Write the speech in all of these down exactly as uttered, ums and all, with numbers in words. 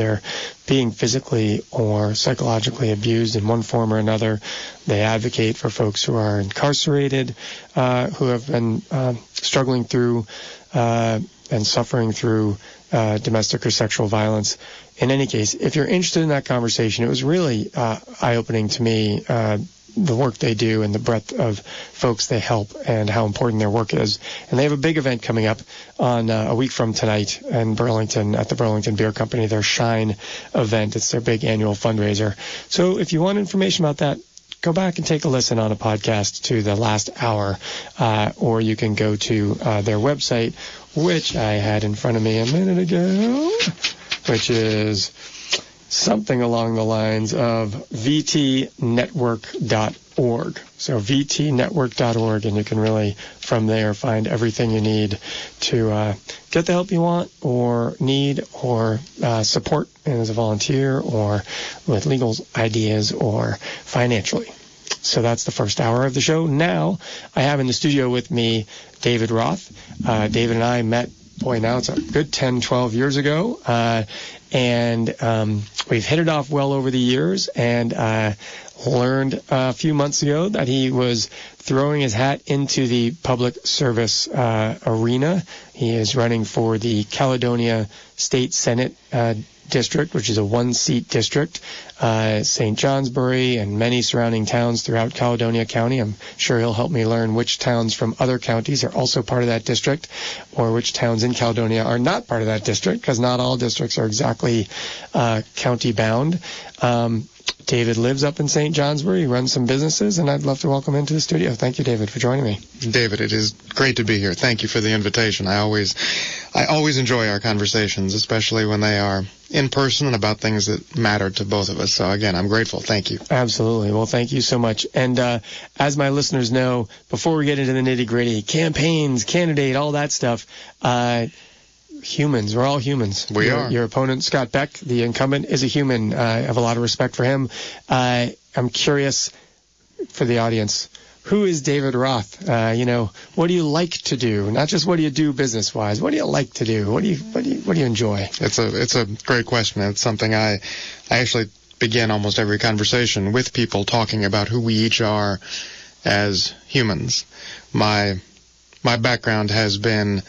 they're being physically or psychologically abused in one form or another. They advocate for folks who are incarcerated, uh, who have been uh, struggling through uh, and suffering through uh, domestic or sexual violence. In any case, if you're interested in that conversation, it was really uh, eye-opening to me, uh, the work they do and the breadth of folks they help and how important their work is. And they have a big event coming up on uh, a week from tonight in Burlington at the Burlington Beer Company, their Shine event. It's their big annual fundraiser. So if you want information about that, go back and take a listen on a podcast to the last hour, uh, or you can go to uh, their website, which I had in front of me a minute ago, which is something along the lines of v t network dot org. So v t network dot org, and you can really, from there, find everything you need to uh, get the help you want or need or uh, support as a volunteer or with legal ideas or financially. So that's the first hour of the show. Now, I have in the studio with me David Roth. Uh, David and I met, boy, now it's a good ten, twelve years ago. Uh, and um, we've hit it off well over the years, and uh, learned a few months ago that he was throwing his hat into the public service uh, arena. He is running for the Caledonia State Senate uh, district, which is a one-seat district, uh, Saint Johnsbury and many surrounding towns throughout Caledonia County. I'm sure he'll help me learn which towns from other counties are also part of that district, or which towns in Caledonia are not part of that district, because not all districts are exactly uh, county-bound. Um, David lives up in Saint Johnsbury. He runs some businesses, and I'd love to welcome him to the studio. Thank you, David, for joining me. David, it is great to be here. Thank you for the invitation. I always, I always enjoy our conversations, especially when they are in person and about things that matter to both of us. So, again, I'm grateful. Thank you. Absolutely. Well, thank you so much. And uh, as my listeners know, before we get into the nitty-gritty, campaigns, candidate, all that stuff, uh, humans. We're all humans. We your, are. Your opponent, Scott Beck, the incumbent, is a human. Uh, I have a lot of respect for him. Uh, I'm curious for the audience. Who is David Roth? Uh, you know, what do you like to do? Not just what do you do business-wise. What do you like to do? What do you what do you what do you enjoy? It's a it's a great question. It's something I I actually begin almost every conversation with people talking about who we each are as humans. My my background has been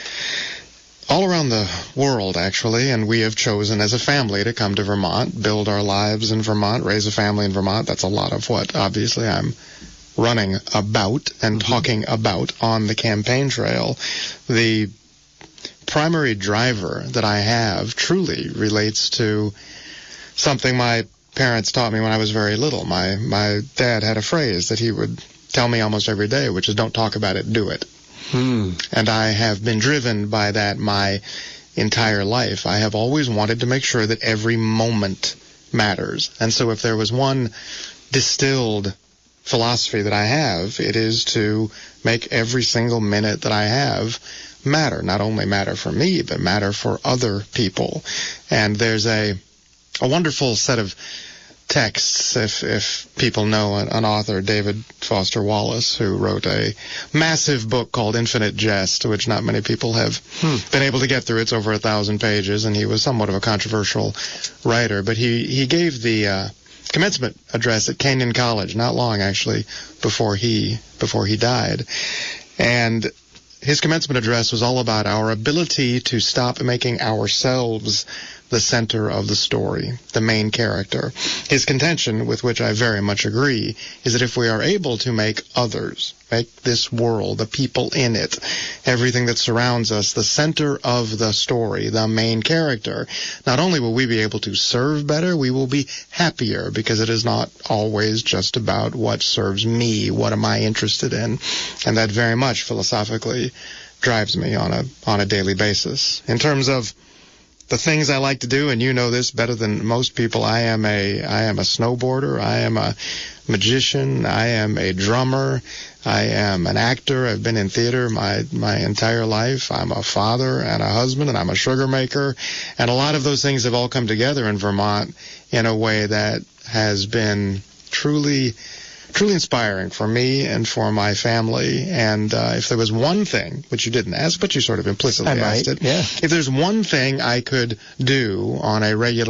all around the world, actually, and we have chosen as a family to come to Vermont, build our lives in Vermont, raise a family in Vermont. That's a lot of what, obviously, I'm running about and mm-hmm. talking about on the campaign trail. The primary driver that I have truly relates to something my parents taught me when I was very little. My, my dad had a phrase that he would tell me almost every day, which is, don't talk about it, do it. Hmm. And I have been driven by that my entire life. I have always wanted to make sure that every moment matters. And so if there was one distilled philosophy that I have, it is to make every single minute that I have matter. Not only matter for me, but matter for other people. And there's a a wonderful set of texts, if if people know an, an author, David Foster Wallace, who wrote a massive book called Infinite Jest, which not many people have hmm. been able to get through. It's over a thousand pages, and he was somewhat of a controversial writer. But he, he gave the uh, commencement address at Kenyon College, not long, actually, before he before he died. And his commencement address was all about our ability to stop making ourselves the center of the story, the main character. His contention, with which I very much agree, is that if we are able to make others, make this world, the people in it, everything that surrounds us, the center of the story, the main character, not only will we be able to serve better, we will be happier, because it is not always just about what serves me, what am I interested in, and that very much philosophically drives me on a on a daily basis. In terms of the things I like to do, and you know this better than most people, I am a I am a snowboarder, I am a magician, I am a drummer, I am an actor. I've been in theater my my entire life. I'm a father and a husband, and I'm a sugar maker, and a lot of those things have all come together in Vermont in a way that has been truly truly inspiring for me and for my family. And uh, if there was one thing, which you didn't ask, but you sort of implicitly I asked might, it, yeah. if there's one thing I could do on a regular